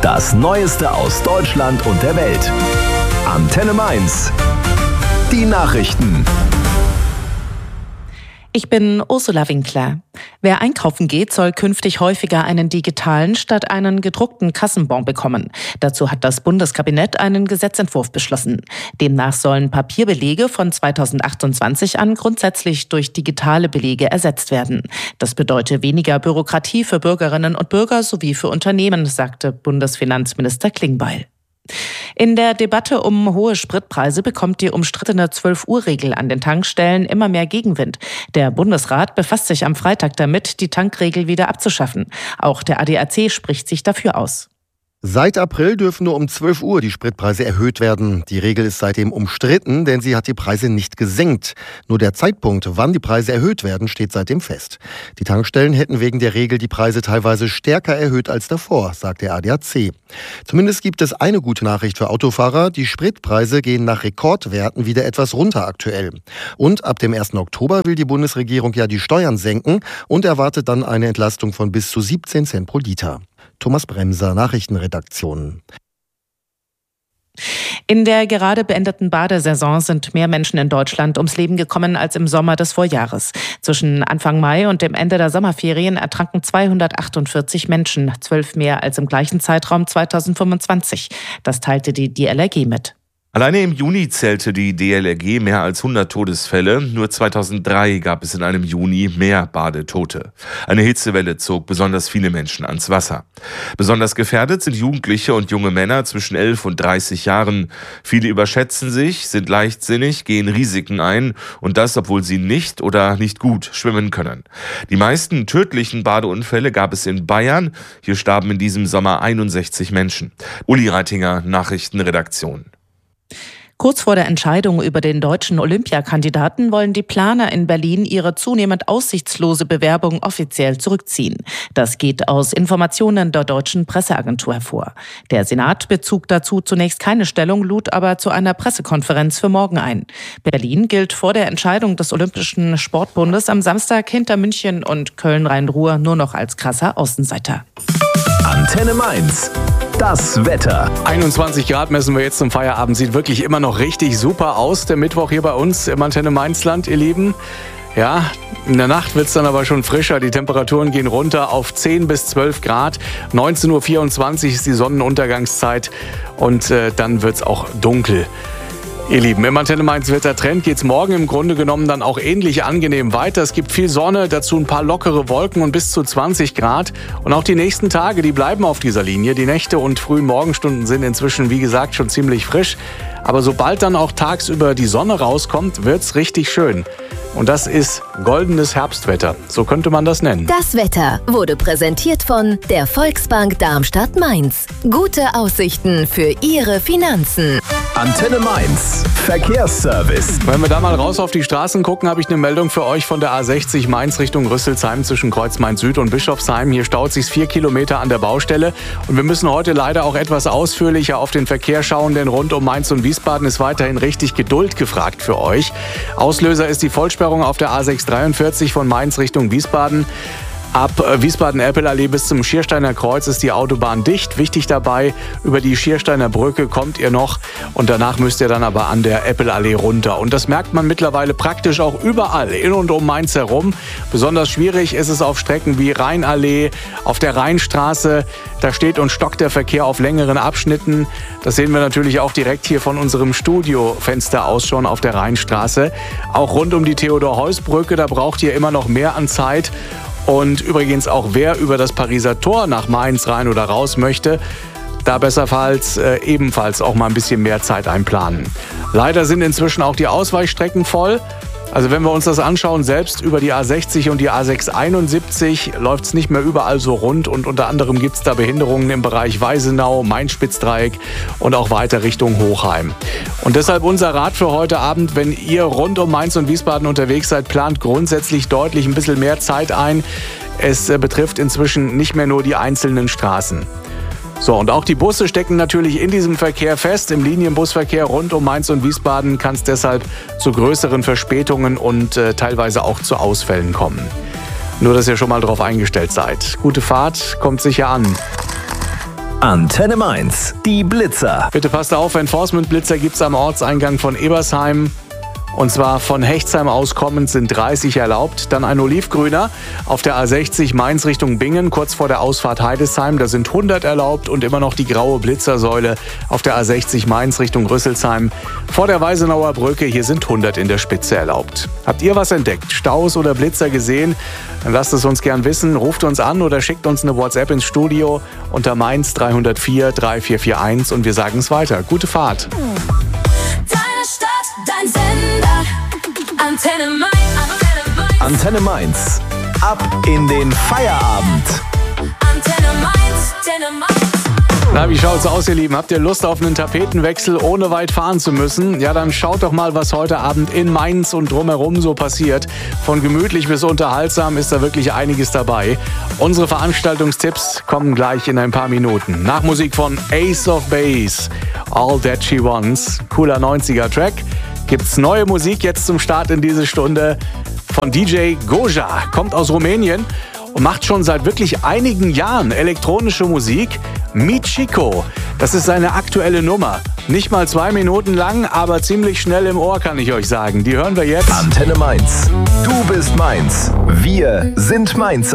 Das Neueste aus Deutschland und der Welt. Antenne Mainz. Die Nachrichten. Ich bin Ursula Winkler. Wer einkaufen geht, soll künftig häufiger einen digitalen statt einen gedruckten Kassenbon bekommen. Dazu hat das Bundeskabinett einen Gesetzentwurf beschlossen. Demnach sollen Papierbelege von 2028 an grundsätzlich durch digitale Belege ersetzt werden. Das bedeutet weniger Bürokratie für Bürgerinnen und Bürger sowie für Unternehmen, sagte Bundesfinanzminister Klingbeil. In der Debatte um hohe Spritpreise bekommt die umstrittene 12-Uhr-Regel an den Tankstellen immer mehr Gegenwind. Der Bundesrat befasst sich am Freitag damit, die Tankregel wieder abzuschaffen. Auch der ADAC spricht sich dafür aus. Seit April dürfen nur um 12 Uhr die Spritpreise erhöht werden. Die Regel ist seitdem umstritten, denn sie hat die Preise nicht gesenkt. Nur der Zeitpunkt, wann die Preise erhöht werden, steht seitdem fest. Die Tankstellen hätten wegen der Regel die Preise teilweise stärker erhöht als davor, sagt der ADAC. Zumindest gibt es eine gute Nachricht für Autofahrer. Die Spritpreise gehen nach Rekordwerten wieder etwas runter aktuell. Und ab dem 1. Oktober will die Bundesregierung ja die Steuern senken und erwartet dann eine Entlastung von bis zu 17 Cent pro Liter. Thomas Bremser, Nachrichtenredaktion. In der gerade beendeten Badesaison sind mehr Menschen in Deutschland ums Leben gekommen als im Sommer des Vorjahres. Zwischen Anfang Mai und dem Ende der Sommerferien ertranken 248 Menschen, 12 mehr als im gleichen Zeitraum 2025. Das teilte die DLRG mit. Alleine im Juni zählte die DLRG mehr als 100 Todesfälle. Nur 2003 gab es in einem Juni mehr Badetote. Eine Hitzewelle zog besonders viele Menschen ans Wasser. Besonders gefährdet sind Jugendliche und junge Männer zwischen 11 und 30 Jahren. Viele überschätzen sich, sind leichtsinnig, gehen Risiken ein und das, obwohl sie nicht oder nicht gut schwimmen können. Die meisten tödlichen Badeunfälle gab es in Bayern. Hier starben in diesem Sommer 61 Menschen. Uli Reitinger, Nachrichtenredaktion. Kurz vor der Entscheidung über den deutschen Olympiakandidaten wollen die Planer in Berlin ihre zunehmend aussichtslose Bewerbung offiziell zurückziehen. Das geht aus Informationen der deutschen Presseagentur hervor. Der Senat bezog dazu zunächst keine Stellung, lud aber zu einer Pressekonferenz für morgen ein. Berlin gilt vor der Entscheidung des Olympischen Sportbundes am Samstag hinter München und Köln-Rhein-Ruhr nur noch als krasser Außenseiter. Antenne Mainz. Das Wetter. 21 Grad messen wir jetzt zum Feierabend. Sieht wirklich immer noch richtig super aus. Der Mittwoch hier bei uns im Antenne Mainzland, ihr Lieben. Ja, in der Nacht wird es dann aber schon frischer. Die Temperaturen gehen runter auf 10 bis 12 Grad. 19.24 Uhr ist die Sonnenuntergangszeit und dann wird es auch dunkel. Ihr Lieben, im Antenne Mainz Wettertrend geht's morgen im Grunde genommen dann auch ähnlich angenehm weiter. Es gibt viel Sonne, dazu ein paar lockere Wolken und bis zu 20 Grad. Und auch die nächsten Tage, die bleiben auf dieser Linie. Die Nächte und frühen Morgenstunden sind inzwischen, wie gesagt, schon ziemlich frisch. Aber sobald dann auch tagsüber die Sonne rauskommt, wird's richtig schön. Und das ist goldenes Herbstwetter. So könnte man das nennen. Das Wetter wurde präsentiert von der Volksbank Darmstadt-Mainz. Gute Aussichten für Ihre Finanzen. Antenne Mainz. Verkehrsservice. Wenn wir da mal raus auf die Straßen gucken, habe ich eine Meldung für euch von der A60 Mainz Richtung Rüsselsheim zwischen Kreuz Mainz Süd und Bischofsheim. Hier staut sich 4 Kilometer an der Baustelle. Und wir müssen heute leider auch etwas ausführlicher auf den Verkehr schauen, denn rund um Mainz und Wiesbaden ist weiterhin richtig Geduld gefragt für euch. Auslöser ist die Vollsperrung auf der A643 von Mainz Richtung Wiesbaden. Ab Wiesbaden-Erpelallee bis zum Schiersteiner Kreuz ist die Autobahn dicht. Wichtig dabei, über die Schiersteiner Brücke kommt ihr noch und danach müsst ihr dann aber an der Erpelallee runter. Und das merkt man mittlerweile praktisch auch überall in und um Mainz herum. Besonders schwierig ist es auf Strecken wie Rheinallee, auf der Rheinstraße. Da steht und stockt der Verkehr auf längeren Abschnitten. Das sehen wir natürlich auch direkt hier von unserem Studiofenster aus schon auf der Rheinstraße. Auch rund um die Theodor-Heuss-Brücke, da braucht ihr immer noch mehr an Zeit. Und übrigens auch, wer über das Pariser Tor nach Mainz rein oder raus möchte, da besserfalls ebenfalls auch mal ein bisschen mehr Zeit einplanen. Leider sind inzwischen auch die Ausweichstrecken voll. Also wenn wir uns das anschauen, selbst über die A60 und die A671 läuft es nicht mehr überall so rund und unter anderem gibt es da Behinderungen im Bereich Weisenau, Main-Spitzdreieck und auch weiter Richtung Hochheim. Und deshalb unser Rat für heute Abend, wenn ihr rund um Mainz und Wiesbaden unterwegs seid, plant grundsätzlich deutlich ein bisschen mehr Zeit ein. Es betrifft inzwischen nicht mehr nur die einzelnen Straßen. So, und auch die Busse stecken natürlich in diesem Verkehr fest. Im Linienbusverkehr rund um Mainz und Wiesbaden kann es deshalb zu größeren Verspätungen und teilweise auch zu Ausfällen kommen. Nur, dass ihr schon mal darauf eingestellt seid. Gute Fahrt, kommt sicher an. Antenne Mainz, die Blitzer. Bitte passt auf, Enforcement-Blitzer gibt es am Ortseingang von Ebersheim. Und zwar von Hechtsheim aus kommend sind 30 erlaubt. Dann ein olivgrüner auf der A60 Mainz Richtung Bingen, kurz vor der Ausfahrt Heidesheim. Da sind 100 erlaubt und immer noch die graue Blitzersäule auf der A60 Mainz Richtung Rüsselsheim. Vor der Weisenauer Brücke, hier sind 100 in der Spitze erlaubt. Habt ihr was entdeckt? Staus oder Blitzer gesehen? Dann lasst es uns gern wissen. Ruft uns an oder schickt uns eine WhatsApp ins Studio unter Mainz 304 3441 und wir sagen es weiter. Gute Fahrt. Deine Stadt, dein Sender, Antenne Mainz. Antenne Mainz. Ab in den Feierabend. Antenne Mainz, Antenne Mainz. Na, wie schaut's aus, ihr Lieben? Habt ihr Lust auf einen Tapetenwechsel, ohne weit fahren zu müssen? Ja, dann schaut doch mal, was heute Abend in Mainz und drumherum so passiert. Von gemütlich bis unterhaltsam ist da wirklich einiges dabei. Unsere Veranstaltungstipps kommen gleich in ein paar Minuten. Nach Musik von Ace of Base, All That She Wants, cooler 90er-Track. Gibt's neue Musik jetzt zum Start in diese Stunde von DJ Goja, kommt aus Rumänien und macht schon seit wirklich einigen Jahren elektronische Musik. Michiko, das ist seine aktuelle Nummer. Nicht mal 2 Minuten lang, aber ziemlich schnell im Ohr, kann ich euch sagen. Die hören wir jetzt. Antenne Mainz. Du bist Mainz. Wir sind Mainz.